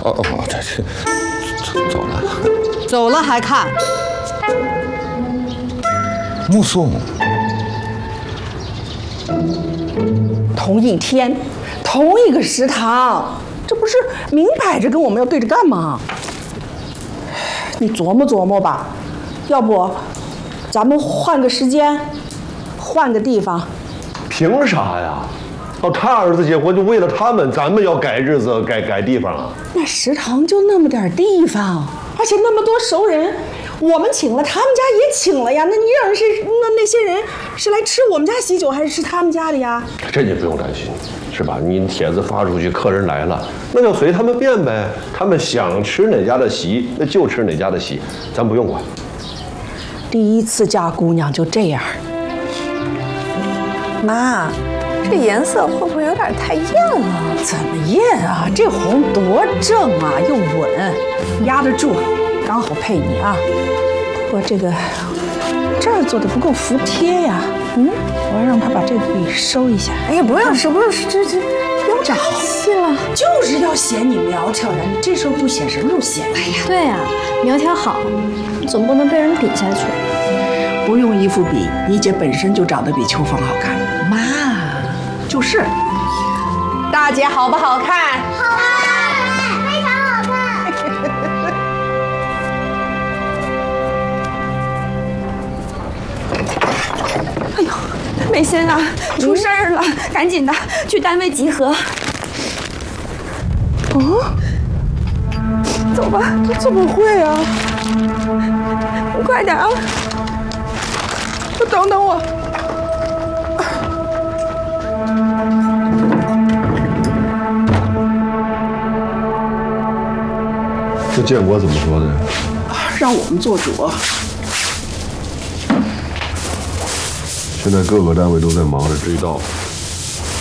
这走了。 走了还看？ 目送。 同一天，同一个食堂，这不是明摆着跟我们要对着干吗？你琢磨琢磨吧，要不咱们换个时间，换个地方。 凭啥呀？哦，他儿子结婚就为了他们，咱们要改日子、改地方啊？ 那食堂就那么点地方，而且那么多熟人，我们请了，他们家也请了呀。那你让人那些人是来吃我们家喜酒，还是吃他们家的呀？ 这你不用担心，是吧？你帖子发出去，客人来了，那就随他们便呗。他们想吃哪家的席，那就吃哪家的席，咱不用管。 第一次嫁姑娘就这样。 妈，这颜色会不会有点太艳了？ 怎么艳啊？这红多正啊，又稳，压得住，刚好配你啊。我这个这儿做的不够服帖呀，我要让他把这个给收一下。 哎呀，不要收，不是这有点细了， 就是要显你苗条呀，你这时候不显什么时候显？哎呀， 对呀，苗条好，总不能被人比下去。 不用衣服比，你姐本身就长得比秋芳好看。妈，就是。大姐好不好看？ 好看，非常好看。 哎呦，美心啊，出事儿了，赶紧的去单位集合。 哦，走吧，这怎么会啊？ 你快点啊！ 等等我。 这建国怎么说的？ 让我们做主。 现在各个单位都在忙着追悼。